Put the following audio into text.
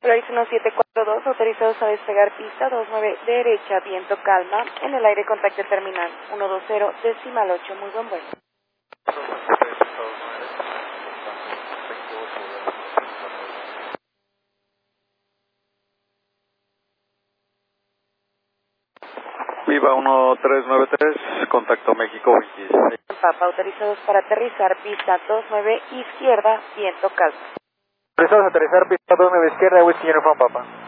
Horizon 742, autorizados a despegar pista 29 derecha, viento calma, en el aire contacto terminal 120, decimal 8, muy buen vuelo. Viva 1393, contacto México 26. Papa, autorizados para aterrizar pista 29 izquierda, viento calma. Autorizados a aterrizar pista 29 izquierda, Whiskey Uniform Papa.